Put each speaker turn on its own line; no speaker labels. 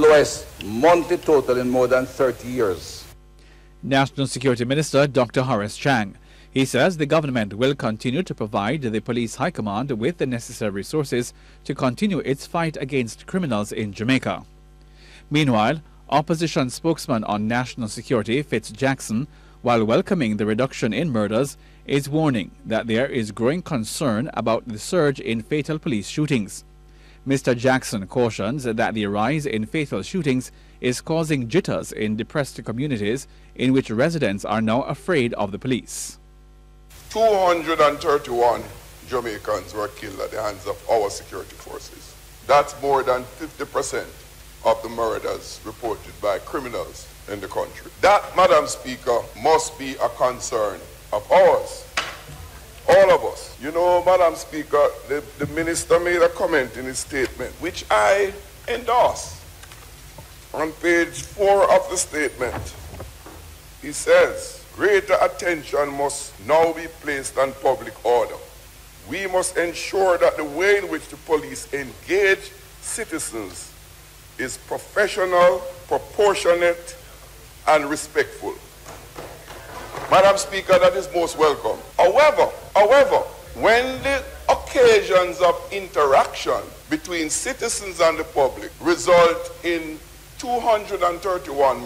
lowest monthly total in more than 30 years.
National Security Minister Dr. Horace Chang. He says the government will continue to provide the police high command with the necessary resources to continue its fight against criminals in Jamaica. Meanwhile, opposition spokesman on national security Fitz Jackson, while welcoming the reduction in murders, is warning that there is growing concern about the surge in fatal police shootings. Mr. Jackson cautions that the rise in fatal shootings is causing jitters in depressed communities in which residents are now afraid of the police.
231 Jamaicans were killed at the hands of our security forces. That's more than 50% of the murders reported by criminals in the country. That, Madam Speaker, must be a concern of ours. All of us. You know, Madam Speaker, the minister made a comment in his statement, which I endorse. On page 4 of the statement, he says, greater attention must now be placed on public order. We must ensure that the way in which the police engage citizens is professional, proportionate, and respectful. Madam Speaker, that is most welcome. However, when the occasions of interaction between citizens and the public result in 231